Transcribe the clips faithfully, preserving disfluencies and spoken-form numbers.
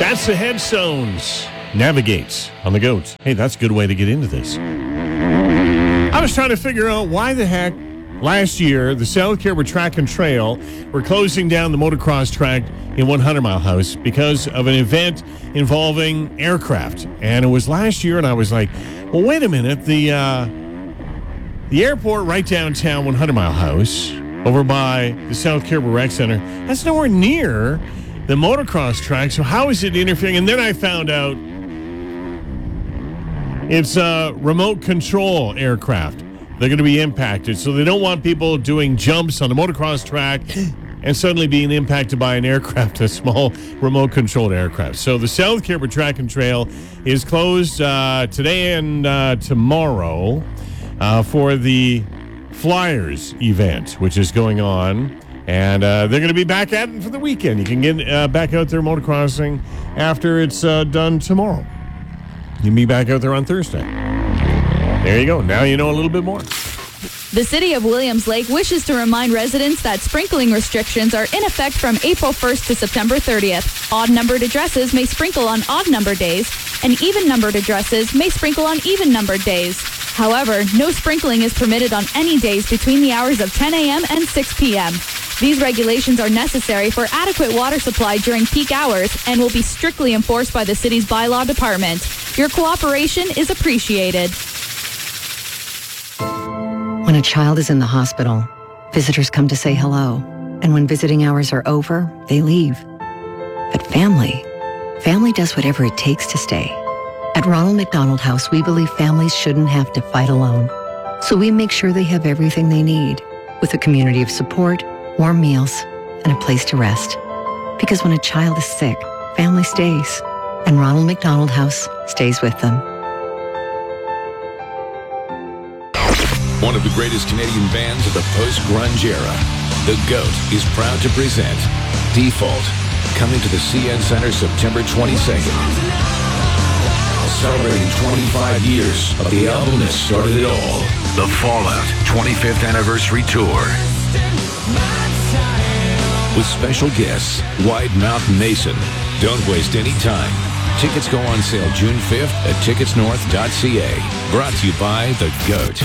That's the Headstones. Navigates on the GOAT. Hey, that's a good way to get into this. I was trying to figure out why the heck last year the South Caribou Track and Trail were closing down the motocross track in one hundred mile House because of an event involving aircraft. And it was last year, and I was like, well, wait a minute. The, uh, the airport right downtown one hundred mile House over by the South Caribou Rec Center, that's nowhere near the motocross track. So how is it interfering? And then I found out it's a remote control aircraft. They're going to be impacted. So they don't want people doing jumps on the motocross track and suddenly being impacted by an aircraft, a small remote controlled aircraft. So the South Caribou Track and Trail is closed uh, today and uh, tomorrow uh, for the Flyers event, which is going on. And uh, they're going to be back at it for the weekend. You can get uh, back out there motocrossing after it's uh, done tomorrow. You can be back out there on Thursday. There you go. Now you know a little bit more. The City of Williams Lake wishes to remind residents that sprinkling restrictions are in effect from April first to September thirtieth. Odd-numbered addresses may sprinkle on odd-numbered days, and even-numbered addresses may sprinkle on even-numbered days. However, no sprinkling is permitted on any days between the hours of ten a.m. and six p.m. These regulations are necessary for adequate water supply during peak hours and will be strictly enforced by the city's bylaw department. Your cooperation is appreciated. When a child is in the hospital, visitors come to say hello. And when visiting hours are over, they leave. But family, family does whatever it takes to stay. At Ronald McDonald House, we believe families shouldn't have to fight alone. So we make sure they have everything they need, with a community of support, warm meals, and a place to rest. Because when a child is sick, family stays, and Ronald McDonald House stays with them. One of the greatest Canadian bands of the post-grunge era, The GOAT, is proud to present Default, coming to the C N Center September twenty-second. Celebrating twenty-five years of the album that started it all, the Fallout twenty-fifth Anniversary Tour. With special guests, Wide Mouth Mason. Don't waste any time. Tickets go on sale June fifth at tickets north dot c a. Brought to you by The GOAT.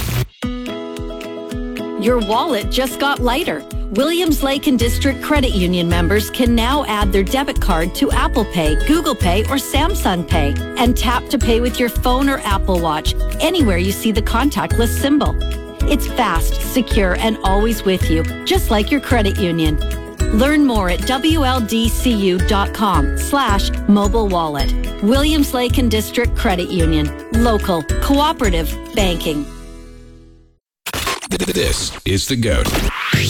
Your wallet just got lighter. Williams Lake and District Credit Union members can now add their debit card to Apple Pay, Google Pay, or Samsung Pay and tap to pay with your phone or Apple Watch anywhere you see the contactless symbol. It's fast, secure, and always with you, just like your credit union. Learn more at w l d c u dot com slash mobile wallet. Williams Lake and District Credit Union. Local, cooperative banking. This is The GOAT.